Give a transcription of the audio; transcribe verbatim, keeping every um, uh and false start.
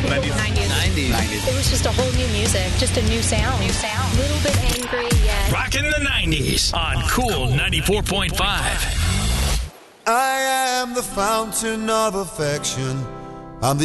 nineties. nineties. nineties. It was just a whole new music, just a new sound. New sound. A little bit angry, yes. Rockin' the nineties on Cool ninety-four point five. I am the fountain of affection.